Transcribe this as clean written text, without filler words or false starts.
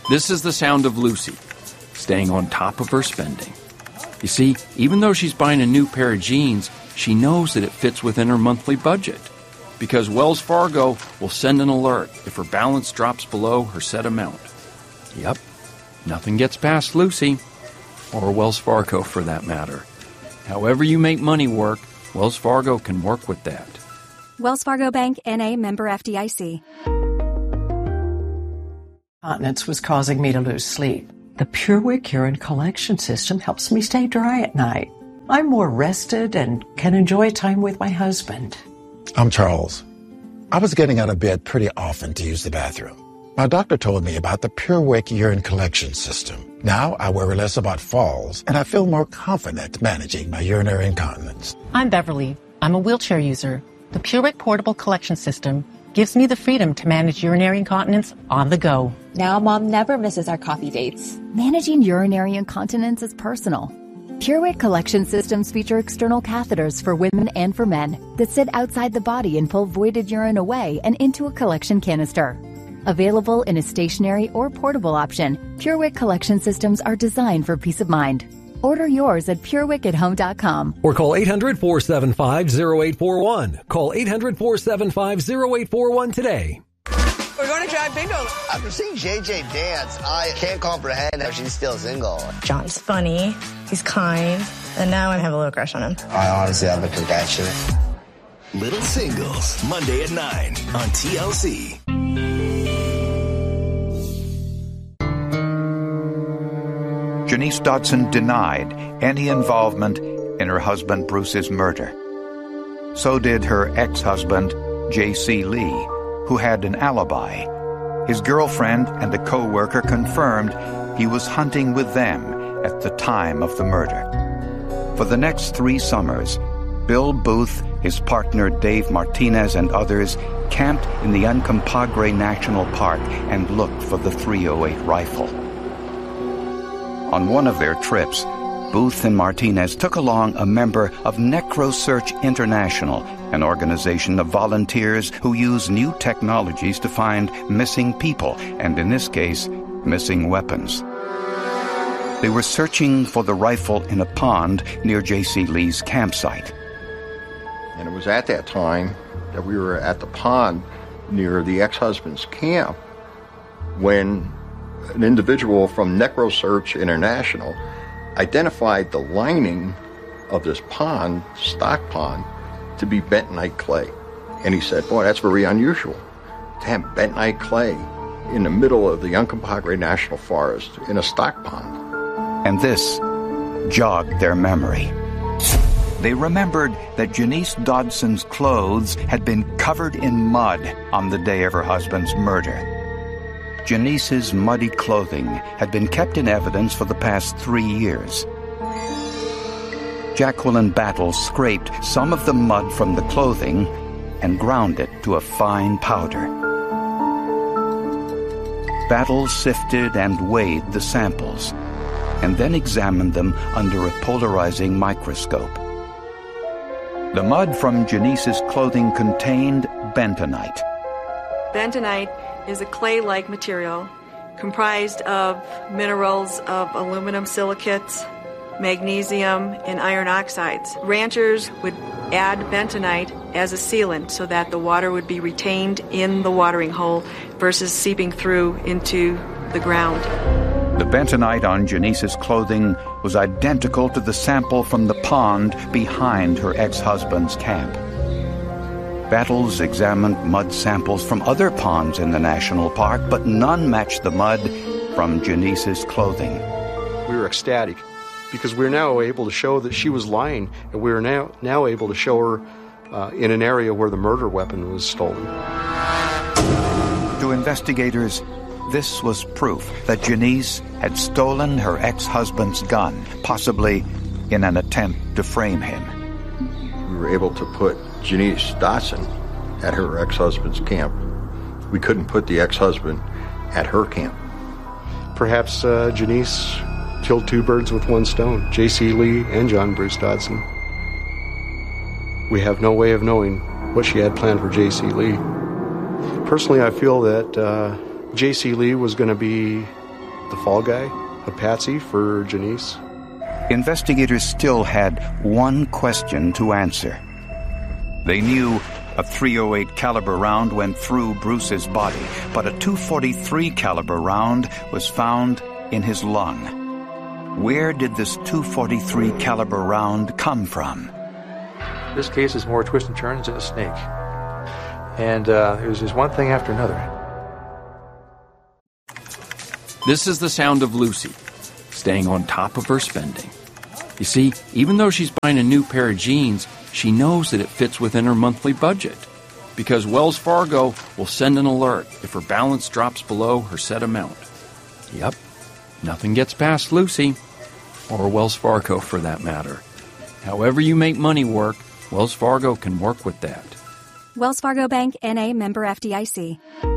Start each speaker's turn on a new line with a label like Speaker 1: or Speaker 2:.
Speaker 1: This is the sound of Lucy, staying on top of her spending. You see, even though she's buying a new pair of jeans, she knows that it fits within her monthly budget, because Wells Fargo will send an alert if her balance drops below her set amount. Yep, nothing gets past Lucy, or Wells Fargo for that matter. However you make money work, Wells Fargo can work with that.
Speaker 2: Wells Fargo Bank, N.A., member FDIC.
Speaker 3: Incontinence was causing me to lose sleep. The PureWick urine collection system helps me stay dry at night. I'm more rested and can enjoy time with my husband.
Speaker 4: I'm Charles. I was getting out of bed pretty often to use the bathroom. My doctor told me about the PureWick urine collection system. Now I worry less about falls, and I feel more confident managing my urinary incontinence.
Speaker 5: I'm Beverly. I'm a wheelchair user. The PureWick portable collection system gives me the freedom to manage urinary incontinence on the go.
Speaker 6: Now Mom never misses our coffee dates.
Speaker 7: Managing urinary incontinence is personal. PureWick collection systems feature external catheters for women and for men that sit outside the body and pull voided urine away and into a collection canister. Available in a stationary or portable option, PureWick collection systems are designed for peace of mind. Order yours at PureWickAtHome.com.
Speaker 8: Or call 800-475-0841. Call 800-475-0841 today.
Speaker 9: We're going to drive bingo.
Speaker 10: After seeing JJ dance, I can't comprehend how she's still single.
Speaker 11: John's funny, he's kind, and now I have a little crush on him.
Speaker 10: I honestly have a confession.
Speaker 12: Little Singles, Monday at 9 on TLC.
Speaker 13: Janice Dodson denied any involvement in her husband Bruce's murder. So did her ex-husband, J.C. Lee, who had an alibi. His girlfriend and a co-worker confirmed he was hunting with them at the time of the murder. For the next 3 summers, Bill Booth, his partner Dave Martinez, and others camped in the Uncompahgre National Park and looked for the .308 rifle. On one of their trips, Booth and Martinez took along a member of NecroSearch International, an organization of volunteers who use new technologies to find missing people, and in this case, missing weapons. They were searching for the rifle in a pond near J.C. Lee's campsite.
Speaker 14: And it was at that time that we were at the pond near the ex-husband's camp when an individual from NecroSearch International identified the lining of this pond, stock pond, to be bentonite clay. And he said, boy, that's very unusual to have bentonite clay in the middle of the Uncompahgre National Forest in a stock pond.
Speaker 13: And this jogged their memory. They remembered that Janice Dodson's clothes had been covered in mud on the day of her husband's murder. Janice's muddy clothing had been kept in evidence for the past 3 years. Jacqueline Battle scraped some of the mud from the clothing and ground it to a fine powder. Battle sifted and weighed the samples, and then examined them under a polarizing microscope. The mud from Janice's clothing contained bentonite.
Speaker 15: Bentonite is a clay-like material comprised of minerals of aluminum silicates, magnesium, and iron oxides. Ranchers would add bentonite as a sealant so that the water would be retained in the watering hole versus seeping through into the ground.
Speaker 13: The bentonite on Janice's clothing was identical to the sample from the pond behind her ex-husband's camp. Battles examined mud samples from other ponds in the national park, but none matched the mud from Janice's clothing.
Speaker 16: We were ecstatic because we're now able to show that she was lying, and we're now able to show her in an area where the murder weapon was stolen.
Speaker 13: To investigators, this was proof that Janice had stolen her ex-husband's gun, possibly in an attempt to frame him.
Speaker 14: We were able to put Janice Dodson at her ex-husband's camp. We couldn't put the ex-husband at her camp.
Speaker 16: Perhaps Janice killed 2 birds with 1 stone, J.C. Lee and John Bruce Dodson. We have no way of knowing what she had planned for J.C. Lee. Personally, I feel that J.C. Lee was going to be the fall guy, a patsy for Janice.
Speaker 13: Investigators still had one question to answer. They knew a .308 caliber round went through Bruce's body, but a .243 caliber round was found in his lung. Where did this .243 caliber round come from?
Speaker 8: This case is more twists and turns than a snake. And it was just one thing after another.
Speaker 1: This is the sound of Lucy, staying on top of her spending. You see, even though she's buying a new pair of jeans, she knows that it fits within her monthly budget. Because Wells Fargo will send an alert if her balance drops below her set amount. Yep, nothing gets past Lucy, or Wells Fargo for that matter. However you make money work, Wells Fargo can work with that.
Speaker 2: Wells Fargo Bank, N.A., member FDIC.